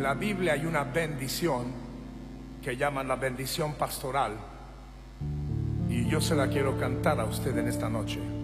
la Biblia hay una bendición que llaman la bendición pastoral, y yo se la quiero cantar a usted en esta noche.